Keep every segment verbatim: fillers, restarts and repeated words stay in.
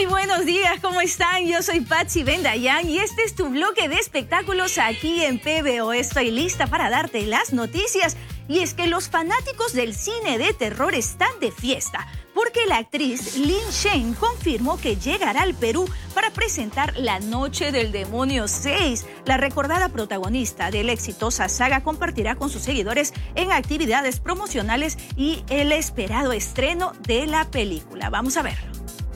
buenos días, ¿cómo están? Yo soy Patsy Bendayán y este es tu bloque de espectáculos aquí en P B O. Estoy lista para darte las noticias. Y es que los fanáticos del cine de terror están de fiesta, porque la actriz Lin Shaye confirmó que llegará al Perú para presentar La Noche del Demonio seis. La recordada protagonista de la exitosa saga compartirá con sus seguidores en actividades promocionales y el esperado estreno de la película. Vamos a verlo.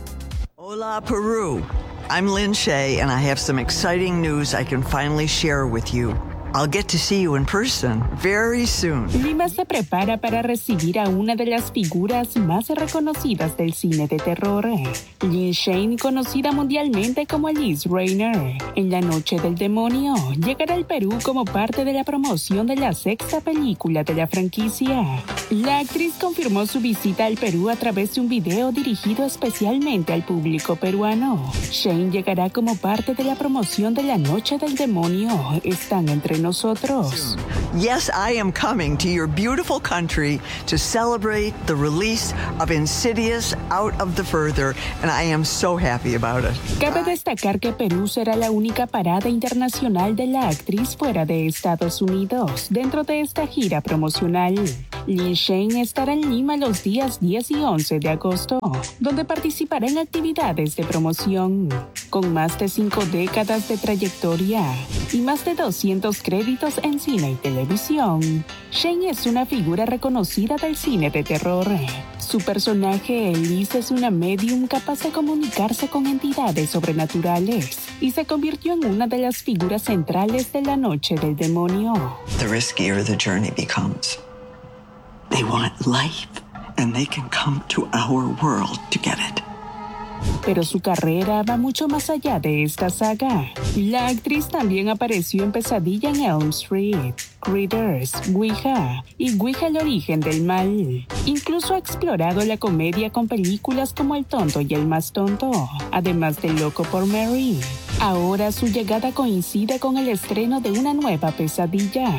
Hola, Peru. I'm Lin Shaye, and I have some exciting news I can finally share with you. I'll get to see you in person very soon. Lima se prepara para recibir a una de las figuras más reconocidas del cine de terror, Lin Shaye, conocida mundialmente como Liz Rainer. En La Noche del Demonio llegará al Perú como parte de la promoción de la sexta película de la franquicia. La actriz confirmó su visita al Perú a través de un video dirigido especialmente al público peruano. Shaye llegará como parte de la promoción de La Noche del Demonio. Están entre nosotros. Yes, I am coming to your beautiful country to celebrate the release of Insidious Out of the Further, and I am so happy about it. Cabe destacar que Perú será la única parada internacional de la actriz fuera de Estados Unidos dentro de esta gira promocional. Lin Shaye estará en Lima los días diez y once de agosto, donde participará en actividades de promoción. Con más de cinco décadas de trayectoria y más de doscientos créditos en cine y televisión, Shaye es una figura reconocida del cine de terror. Su personaje, Elise, es una medium capaz de comunicarse con entidades sobrenaturales y se convirtió en una de las figuras centrales de La Noche del Demonio. The riskier the journey becomes. They want life, and they can come to our world to get it. Pero su carrera va mucho más allá de esta saga. La actriz también apareció en Pesadilla en Elm Street, Critters, Ouija y Ouija el origen del mal. Incluso ha explorado la comedia con películas como El tonto y el más tonto, además de Loco por Mary. Ahora su llegada coincide con el estreno de una nueva pesadilla.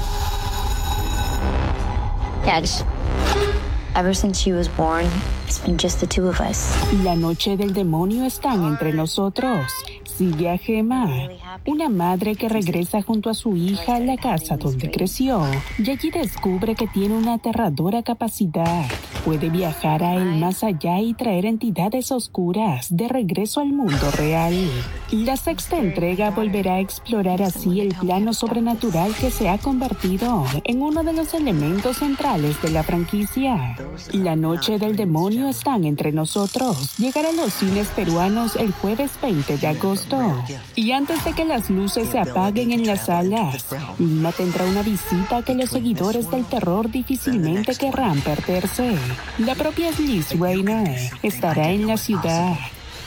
Yeah, just, ever since she was born, it's been just the two of us. La Noche del Demonio están entre nosotros. Sigue a Gemma, una madre que regresa junto a su hija a la casa donde creció, y allí descubre que tiene una aterradora capacidad. Puede viajar a el más allá y traer entidades oscuras de regreso al mundo real. La sexta entrega volverá a explorar así el plano sobrenatural que se ha convertido en uno de los elementos centrales de la franquicia. La Noche del Demonio están entre nosotros. Llegará a los cines peruanos el jueves veinte de agosto. Y antes de que las luces se apaguen en las salas, Lima tendrá una visita que los seguidores del terror difícilmente querrán perderse. La propia Liz Rainer estará en la ciudad.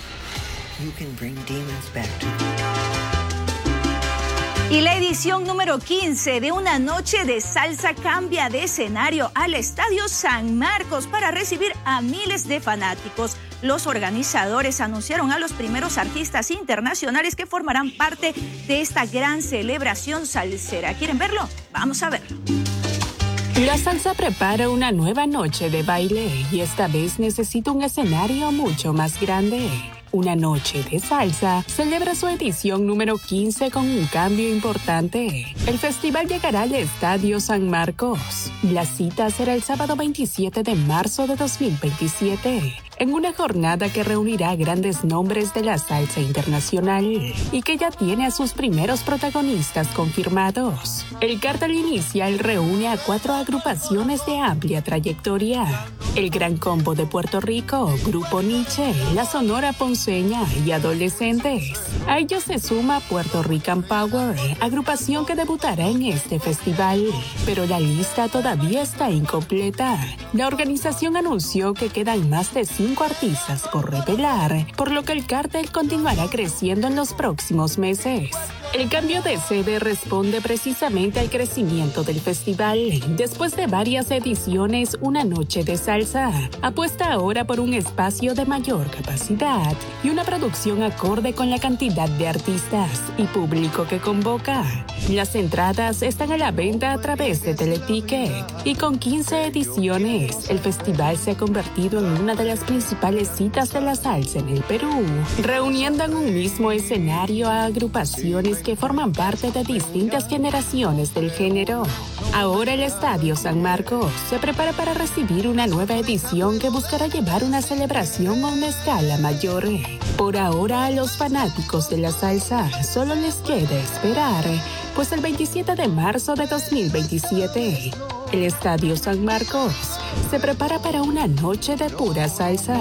Y la edición número quince de Una Noche de Salsa cambia de escenario al Estadio San Marcos para recibir a miles de fanáticos. Los organizadores anunciaron a los primeros artistas internacionales que formarán parte de esta gran celebración salsera. ¿Quieren verlo? Vamos a verlo. La salsa prepara una nueva noche de baile y esta vez necesita un escenario mucho más grande. Una Noche de Salsa celebra su edición número quince con un cambio importante. El festival llegará al Estadio San Marcos. La cita será el sábado veintisiete de marzo de dos mil veintisiete, en una jornada que reunirá grandes nombres de la salsa internacional y que ya tiene a sus primeros protagonistas confirmados. El cartel inicial reúne a cuatro agrupaciones de amplia trayectoria: el Gran Combo de Puerto Rico, Grupo Nietzsche, la Sonora Ponceña y Adolescentes. A ellos se suma Puerto Rican Power, agrupación que debutará en este festival. Pero la lista todavía está incompleta. La organización anunció que quedan más de cinco artistas por revelar, por lo que el cartel continuará creciendo en los próximos meses. El cambio de sede responde precisamente al crecimiento del festival. Después de varias ediciones, Una Noche de Salsa apuesta ahora por un espacio de mayor capacidad y una producción acorde con la cantidad de artistas y público que convoca. Las entradas están a la venta a través de Teleticket y con quince ediciones, el festival se ha convertido en una de las principales citas de la salsa en el Perú, reuniendo en un mismo escenario a agrupaciones que forman parte de distintas generaciones del género. Ahora el Estadio San Marcos se prepara para recibir una nueva edición que buscará llevar una celebración a una escala mayor. Por ahora a los fanáticos de la salsa solo les queda esperar, pues el veintisiete de marzo de dos mil veintisiete, el Estadio San Marcos se prepara para una noche de pura salsa.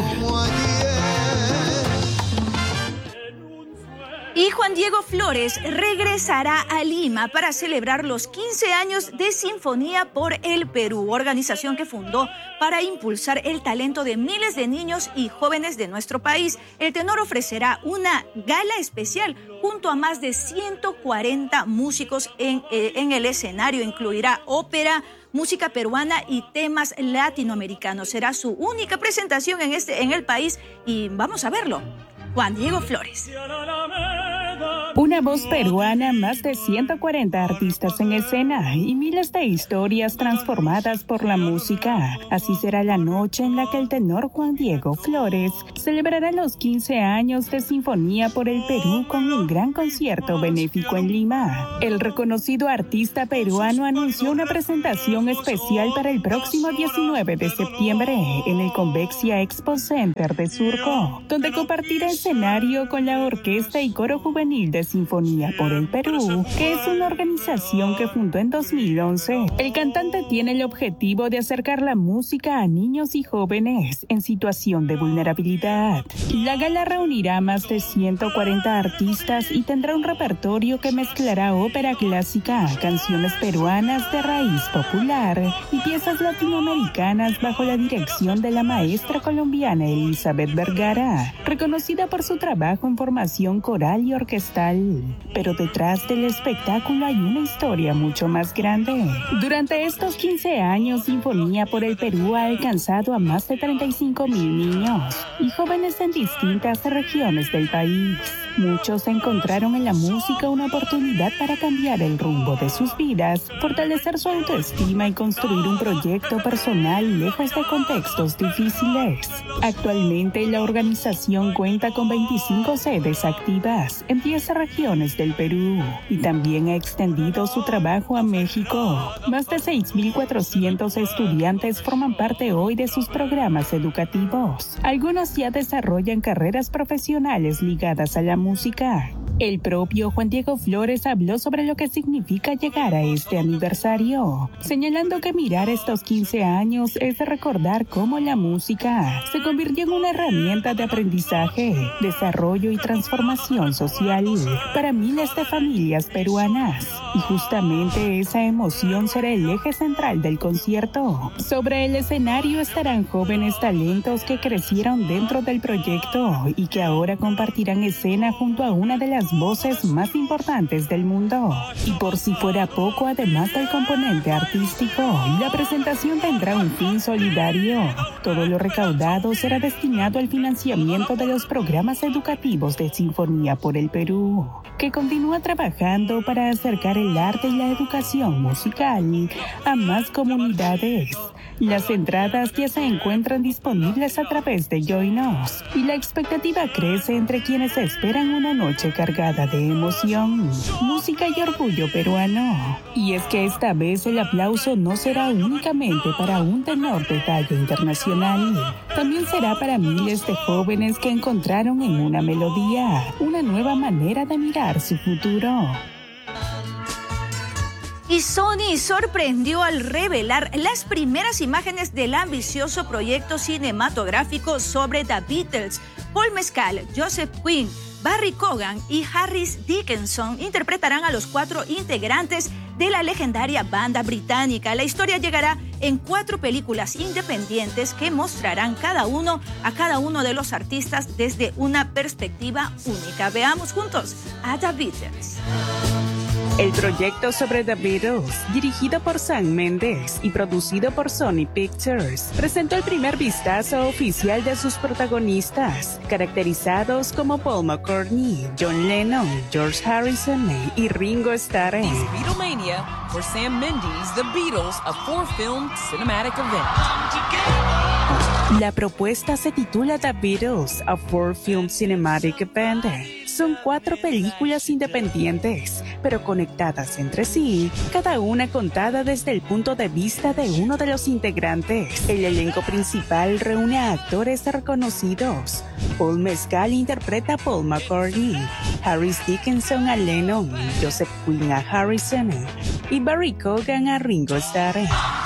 Y Juan Diego Flores regresará a Lima para celebrar los quince años de Sinfonía por el Perú, organización que fundó para impulsar el talento de miles de niños y jóvenes de nuestro país. El tenor ofrecerá una gala especial junto a más de ciento cuarenta músicos en, eh, en el escenario. Incluirá ópera, música peruana y temas latinoamericanos. Será su única presentación en, este, en el país y vamos a verlo. Juan Diego Flores. Una voz peruana, más de ciento cuarenta artistas en escena y miles de historias transformadas por la música. Así será la noche en la que el tenor Juan Diego Flores celebrará los quince años de Sinfonía por el Perú con un gran concierto benéfico en Lima. El reconocido artista peruano anunció una presentación especial para el próximo diecinueve de septiembre en el Convexia Expo Center de Surco, donde compartirá escenario con la Orquesta y Coro Juvenil de Sinfonía por el Perú, que es una organización que fundó en dos mil once. El cantante tiene el objetivo de acercar la música a niños y jóvenes en situación de vulnerabilidad. La gala reunirá a más de ciento cuarenta artistas y tendrá un repertorio que mezclará ópera clásica, canciones peruanas de raíz popular y piezas latinoamericanas bajo la dirección de la maestra colombiana Elizabeth Vergara, reconocida por su trabajo en formación coral y orquestal. Pero detrás del espectáculo hay una historia mucho más grande. Durante estos quince años, Sinfonía por el Perú ha alcanzado a más de treinta y cinco mil niños y jóvenes en distintas regiones del país. Muchos encontraron en la música una oportunidad para cambiar el rumbo de sus vidas, fortalecer su autoestima y construir un proyecto personal lejos de contextos difíciles. Actualmente, la organización cuenta con veinticinco sedes activas en diez regiones del Perú y también ha extendido su trabajo a México. Más de seis mil cuatrocientos estudiantes forman parte hoy de sus programas educativos. Algunos ya desarrollan carreras profesionales ligadas a la música. música. El propio Juan Diego Flores habló sobre lo que significa llegar a este aniversario, señalando que mirar estos quince años es recordar cómo la música se convirtió en una herramienta de aprendizaje, desarrollo y transformación social para miles de familias peruanas. Y justamente esa emoción será el eje central del concierto. Sobre el escenario estarán jóvenes talentos que crecieron dentro del proyecto y que ahora compartirán escena junto a una de las voces más importantes del mundo. Y por si fuera poco, además del componente artístico, la presentación tendrá un fin solidario. Todo lo recaudado será destinado al financiamiento de los programas educativos de Sinfonía por el Perú, que continúa trabajando para acercar el arte y la educación musical a más comunidades. Las entradas ya se encuentran disponibles a través de Join Us y la expectativa crece entre quienes esperan una noche cargada de emoción, música y orgullo peruano. Y es que esta vez el aplauso no será únicamente para un tenor de talla internacional, también será para miles de jóvenes que encontraron en una melodía una nueva manera de mirar su futuro. Y Sony sorprendió al revelar las primeras imágenes del ambicioso proyecto cinematográfico sobre The Beatles. Paul Mescal, Joseph Quinn, Barry Cogan y Harris Dickinson interpretarán a los cuatro integrantes de la legendaria banda británica. La historia llegará en cuatro películas independientes que mostrarán cada uno a cada uno de los artistas desde una perspectiva única. Veamos juntos a The Beatles. El proyecto sobre The Beatles, dirigido por Sam Mendes y producido por Sony Pictures, presentó el primer vistazo oficial de sus protagonistas, caracterizados como Paul McCartney, John Lennon, George Harrison y Ringo Starr. Beatlemania for Sam Mendes, The Beatles, a four-film cinematic event. La propuesta se titula The Beatles, a four-film cinematic event. Son cuatro películas independientes, pero conectadas entre sí, cada una contada desde el punto de vista de uno de los integrantes. El elenco principal reúne a actores reconocidos. Paul Mescal interpreta a Paul McCartney, Harris Dickinson a Lennon, Joseph Quinn a Harrison y Barry Cogan a Ringo Starr.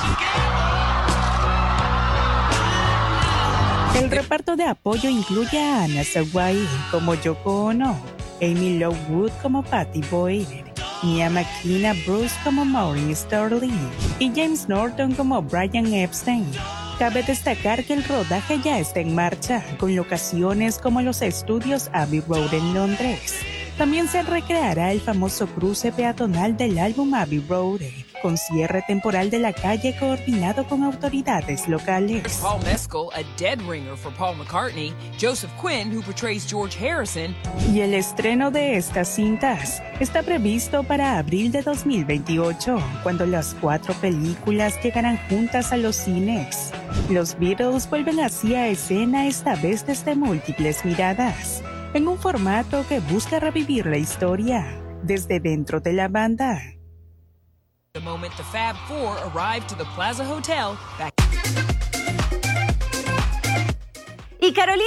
El reparto de apoyo incluye a Anna Sawai como Yoko Ono, Amy Lovewood como Patty Boyd, Mia McKenna Bruce como Maureen Sterling y James Norton como Brian Epstein. Cabe destacar que el rodaje ya está en marcha, con locaciones como los estudios Abbey Road en Londres. También se recreará el famoso cruce peatonal del álbum Abbey Road, con cierre temporal de la calle coordinado con autoridades locales. Paul Mescal, a dead ringer for Paul McCartney, Joseph Quinn, who portrays George Harrison. Y el estreno de estas cintas está previsto para abril de dos mil veintiocho, cuando las cuatro películas llegarán juntas a los cines. Los Beatles vuelven así a escena, esta vez desde múltiples miradas, en un formato que busca revivir la historia desde dentro de la banda. The moment the Fab Four arrived to the Plaza Hotel back. Y Carolina